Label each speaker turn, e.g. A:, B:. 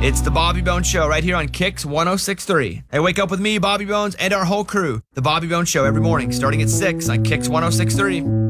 A: It's the Bobby Bones Show right here on Kicks 106.3. Hey, wake up with me, Bobby Bones, and our whole crew. The Bobby Bones Show every morning starting at 6 on Kicks 106.3.